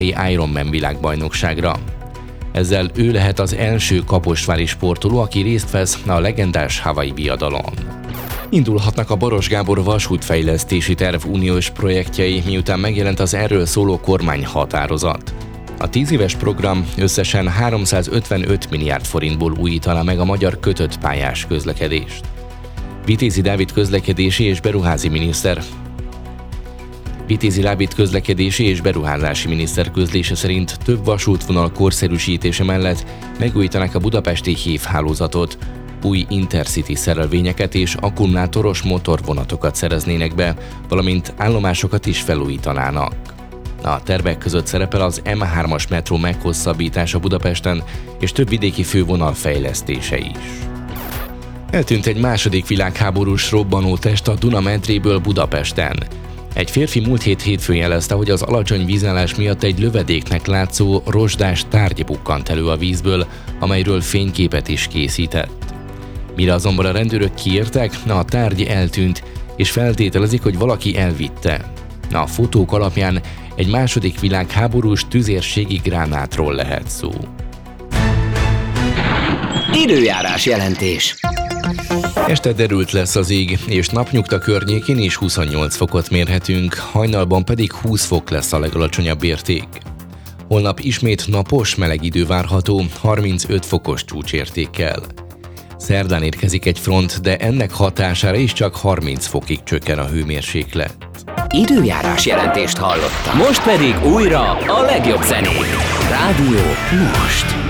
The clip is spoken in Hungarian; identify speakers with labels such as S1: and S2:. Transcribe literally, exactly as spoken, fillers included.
S1: Ironman világbajnokságra. Ezzel ő lehet az első kaposvári sportoló, aki részt vesz a legendás Hawaii viadalon. Indulhatnak a Baros Gábor vasútfejlesztési terv uniós projektjei, miután megjelent az erről szóló kormányhatározat. A tíz éves program összesen háromszázötvenöt milliárd forintból újítaná meg a magyar kötött pályás közlekedést. Vitézi Dávid közlekedési és beruházi miniszter Vitézi Dávid közlekedési és beruházási miniszter közlése szerint több vasútvonal korszerűsítése mellett megújítanák a budapesti hévhálózatot, új intercity szerelvényeket és akkumulátoros motorvonatokat szereznének be, valamint állomásokat is felújítanának. A tervek között szerepel az em hármas metró meghosszabbítása Budapesten és több vidéki fővonal fejlesztése is. Eltűnt egy második világháborús robbanótest a Duna medréből Budapesten. Egy férfi múlt hét hétfőn jelezte, hogy az alacsony vízállás miatt egy lövedéknek látszó rozsdás tárgy bukkant elő a vízből, amelyről fényképet is készített. Mire azonban a rendőrök kiértek, a tárgy eltűnt, és feltételezik, hogy valaki elvitte. A fotók alapján egy második világháborús tüzérségi gránátról lehet szó.
S2: Időjárás jelentés.
S1: Este derült lesz az ég, és napnyugta környékén is huszonnyolc fokot mérhetünk, hajnalban pedig húsz fok lesz a legalacsonyabb érték. Holnap ismét napos, meleg idő várható, harmincöt fokos csúcsértékkel. Szerdán érkezik egy front, de ennek hatására is csak harminc fokig csökken a hőmérséklet.
S2: Időjárás jelentést hallottam. Most pedig újra a legjobb zenék. Rádió Most.